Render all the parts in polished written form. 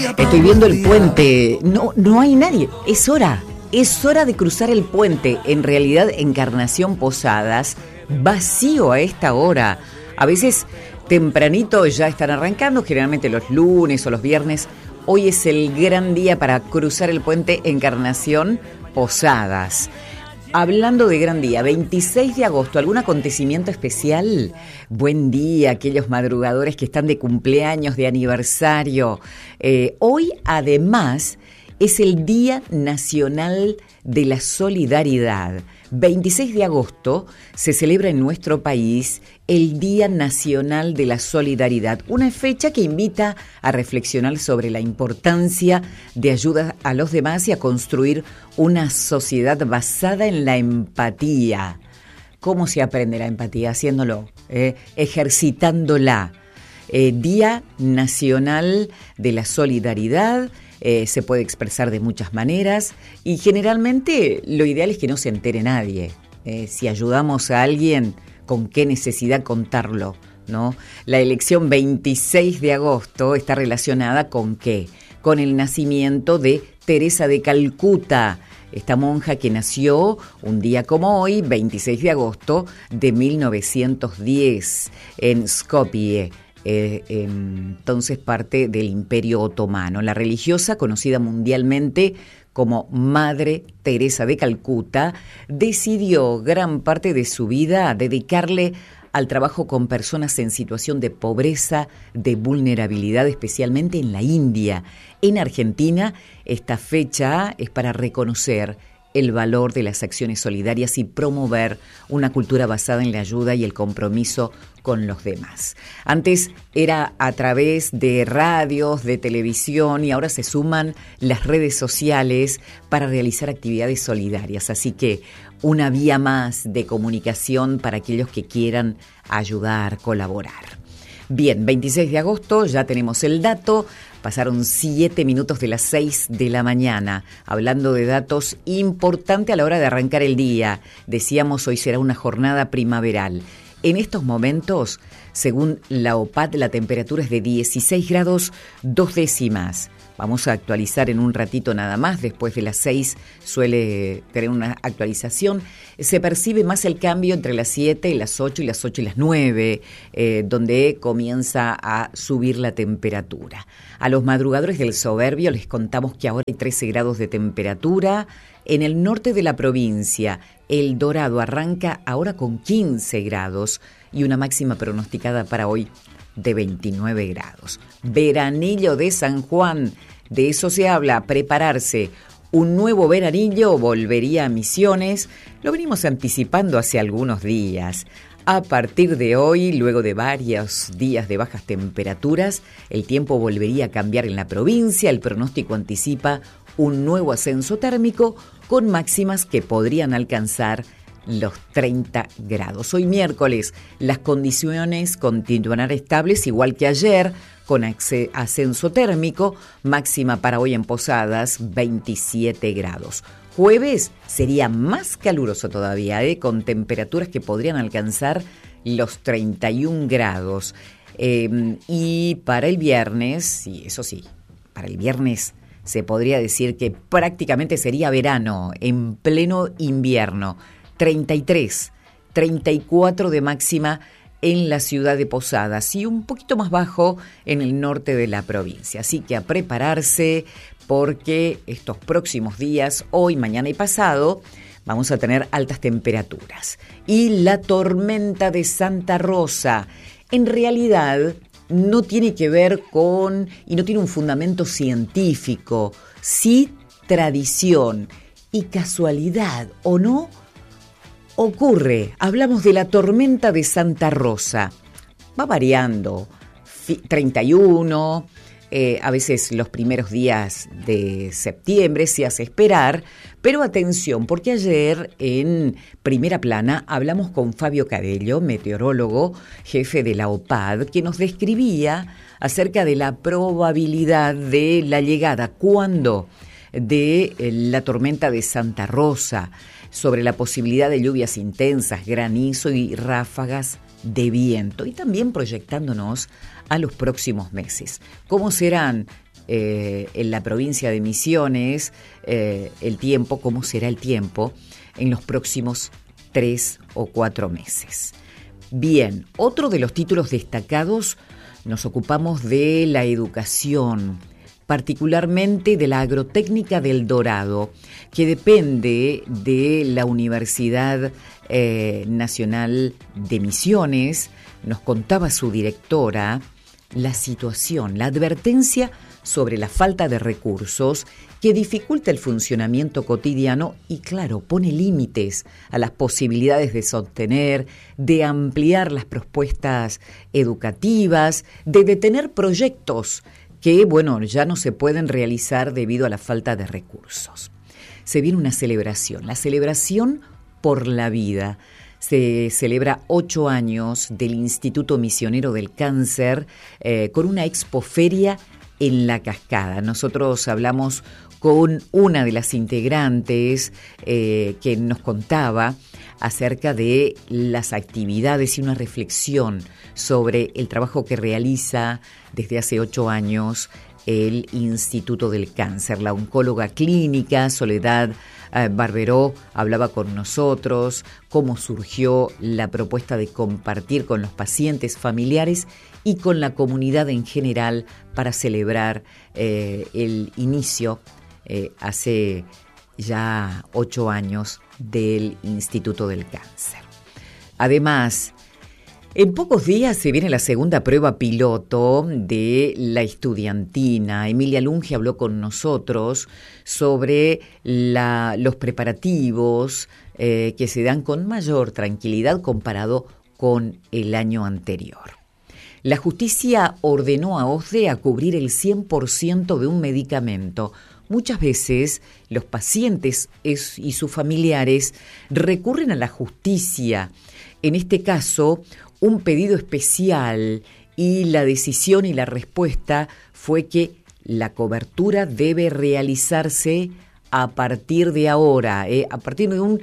Estoy viendo el puente. No hay nadie. Es hora de cruzar el puente. En realidad, Encarnación Posadas, vacío a esta hora. A veces tempranito ya están arrancando, generalmente los lunes o los viernes. Hoy es el gran día para cruzar el puente Encarnación Posadas. Hablando de gran día, 26 de agosto, ¿algún acontecimiento especial? Buen día, aquellos madrugadores que están de cumpleaños, de aniversario. Hoy, además, es el Día Nacional de la Solidaridad. 26 de agosto se celebra en nuestro país el Día Nacional de la Solidaridad, una fecha que invita a reflexionar sobre la importancia de ayudar a los demás y a construir una sociedad basada en la empatía. ¿Cómo se aprende la empatía? Haciéndolo, ejercitándola. Día Nacional de la Solidaridad. Se puede expresar de muchas maneras y generalmente lo ideal es que no se entere nadie. Si ayudamos a alguien, ¿con qué necesidad contarlo? ¿No? La elección 26 de agosto está relacionada ¿con qué? Con el nacimiento de Teresa de Calcuta, esta monja que nació un día como hoy, 26 de agosto de 1910, en Skopje. Entonces parte del Imperio Otomano. La religiosa, conocida mundialmente como Madre Teresa de Calcuta, decidió gran parte de su vida dedicarle al trabajo con personas en situación de pobreza, de vulnerabilidad, especialmente en la India. En Argentina, esta fecha es para reconocer el valor de las acciones solidarias y promover una cultura basada en la ayuda y el compromiso con los demás. Antes era a través de radios, de televisión y ahora se suman las redes sociales para realizar actividades solidarias. Así que una vía más de comunicación para aquellos que quieran ayudar, colaborar. Bien, 26 de agosto, ya tenemos el dato. Pasaron 7 minutos de las 6 de la mañana, hablando de datos importantes a la hora de arrancar el día. Decíamos, hoy será una jornada primaveral. En estos momentos, según la OPAD, la temperatura es de 16 grados 2 décimas. Vamos a actualizar en un ratito nada más, después de las 6 suele tener una actualización. Se percibe más el cambio entre las 7 y las 8 y las 8 y las 9, donde comienza a subir la temperatura. A los madrugadores del Soberbio les contamos que ahora hay 13 grados de temperatura. En el norte de la provincia, El Dorado arranca ahora con 15 grados y una máxima pronosticada para hoy de 29 grados. Veranillo de San Juan, de eso se habla, prepararse. Un nuevo veranillo volvería a Misiones, lo venimos anticipando hace algunos días. A partir de hoy, luego de varios días de bajas temperaturas, el tiempo volvería a cambiar en la provincia. El pronóstico anticipa un nuevo ascenso térmico con máximas que podrían alcanzar los 30 grados. Hoy miércoles las condiciones continuarán estables igual que ayer, con ascenso térmico, máxima para hoy en Posadas 27 grados. Jueves sería más caluroso todavía, con temperaturas que podrían alcanzar los 31 grados. Y para el viernes, sí, eso sí, para el viernes se podría decir que prácticamente sería verano, en pleno invierno. 33, 34 de máxima en la ciudad de Posadas y un poquito más bajo en el norte de la provincia. Así que a prepararse porque estos próximos días, hoy, mañana y pasado, vamos a tener altas temperaturas. Y la tormenta de Santa Rosa, en realidad no tiene que ver con, y no tiene un fundamento científico, sí tradición y casualidad, ¿o no? Ocurre, hablamos de la tormenta de Santa Rosa, va variando, 31, a veces los primeros días de septiembre se hace esperar, pero atención, porque ayer en Primera Plana hablamos con Fabio Cadello, meteorólogo, jefe de la OPAD, que nos describía acerca de la probabilidad de la llegada, ¿cuándo?, de la tormenta de Santa Rosa, sobre la posibilidad de lluvias intensas, granizo y ráfagas de viento, y también proyectándonos a los próximos meses. ¿Cómo serán en la provincia de Misiones el tiempo, cómo será el tiempo en los próximos 3 o 4 meses. Bien, otro de los títulos destacados, nos ocupamos de la educación, particularmente de la agrotécnica del Dorado, que depende de la Universidad Nacional de Misiones. Nos contaba su directora la situación, la advertencia sobre la falta de recursos que dificulta el funcionamiento cotidiano y, claro, pone límites a las posibilidades de sostener, de ampliar las propuestas educativas, de detener proyectos que, bueno, ya no se pueden realizar debido a la falta de recursos. Se viene una celebración, la celebración por la vida. Se celebra 8 años del Instituto Misionero del Cáncer con una expoferia en La Cascada. Nosotros hablamos con una de las integrantes que nos contaba acerca de las actividades y una reflexión sobre el trabajo que realiza desde hace 8 años el Instituto del Cáncer. La oncóloga clínica Soledad Barberó hablaba con nosotros cómo surgió la propuesta de compartir con los pacientes familiares y con la comunidad en general para celebrar el inicio hace ya 8 años del Instituto del Cáncer. Además, en pocos días se viene la segunda prueba piloto de la estudiantina. Emilia Lunge habló con nosotros sobre los preparativos que se dan con mayor tranquilidad comparado con el año anterior. La justicia ordenó a OSDE a cubrir el 100% de un medicamento. Muchas veces los pacientes y sus familiares recurren a la justicia. En este caso, un pedido especial y la decisión y la respuesta fue que la cobertura debe realizarse a partir de ahora, a partir de un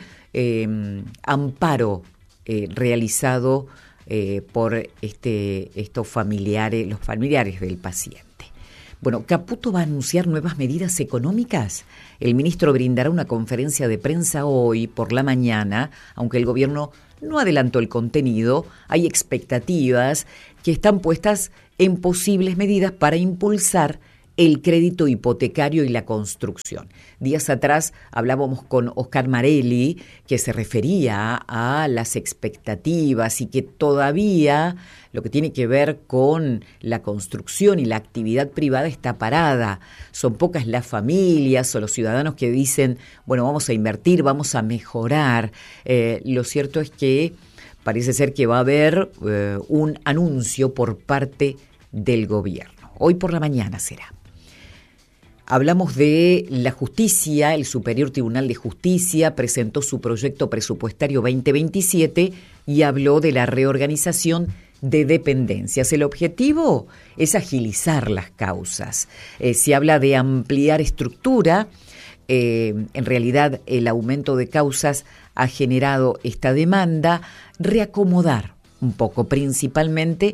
amparo realizado por estos familiares, los familiares del paciente. Bueno, Caputo va a anunciar nuevas medidas económicas. El ministro brindará una conferencia de prensa hoy por la mañana, aunque el gobierno no adelantó el contenido. Hay expectativas que están puestas en posibles medidas para impulsar el crédito hipotecario y la construcción. Días atrás hablábamos con Oscar Marelli, que se refería a las expectativas y que todavía lo que tiene que ver con la construcción y la actividad privada está parada. Son pocas las familias o los ciudadanos que dicen, bueno, vamos a invertir, vamos a mejorar. Lo cierto es que parece ser que va a haber un anuncio por parte del gobierno. Hoy por la mañana será. Hablamos de la justicia. El Superior Tribunal de Justicia presentó su proyecto presupuestario 2027 y habló de la reorganización de dependencias. El objetivo es agilizar las causas. Se habla de ampliar estructura. En realidad, el aumento de causas ha generado esta demanda, reacomodar un poco principalmente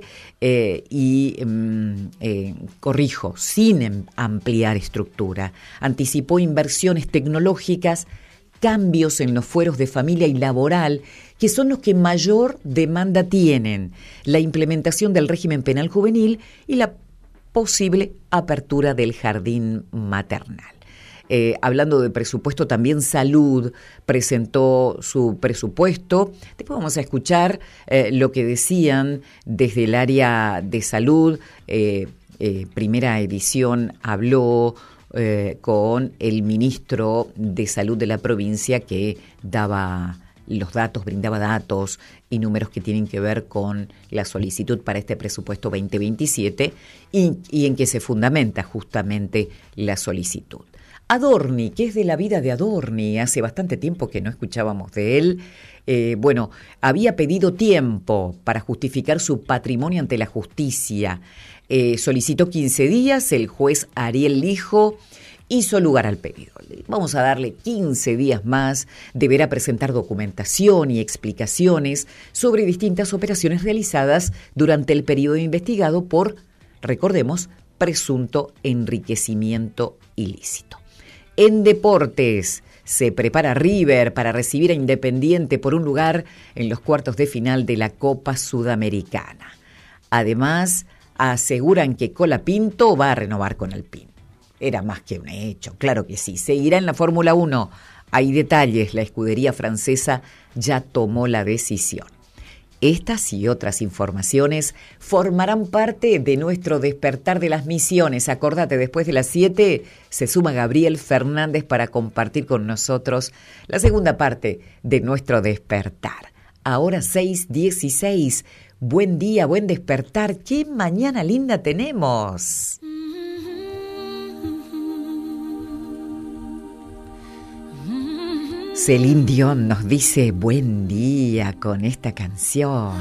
corrijo, sin ampliar estructura. Anticipó inversiones tecnológicas, cambios en los fueros de familia y laboral, que son los que mayor demanda tienen, la implementación del régimen penal juvenil y la posible apertura del jardín maternal. Hablando de presupuesto, también Salud presentó su presupuesto. Después vamos a escuchar lo que decían desde el área de Salud. Primera Edición habló con el ministro de Salud de la provincia, que daba los datos, brindaba datos y números que tienen que ver con la solicitud para este presupuesto 2027 y en que se fundamenta justamente la solicitud. Adorni, ¿qué es de la vida de Adorni? Hace bastante tiempo que no escuchábamos de él. Había pedido tiempo para justificar su patrimonio ante la justicia. Solicitó 15 días, el juez Ariel Lijo hizo lugar al pedido. Vamos a darle 15 días más. Deberá presentar documentación y explicaciones sobre distintas operaciones realizadas durante el periodo investigado por, recordemos, presunto enriquecimiento ilícito. En deportes, se prepara River para recibir a Independiente por un lugar en los cuartos de final de la Copa Sudamericana. Además, aseguran que Colapinto va a renovar con Alpine. Era más que un hecho, claro que sí. Seguirá en la Fórmula 1. Hay detalles, la escudería francesa ya tomó la decisión. Estas y otras informaciones formarán parte de nuestro despertar de las misiones. Acordate, después de las 7 se suma Gabriel Fernández para compartir con nosotros la segunda parte de nuestro despertar. Ahora 6:16. Buen día, buen despertar. ¿Qué mañana linda tenemos? Celine Dion nos dice buen día con esta canción.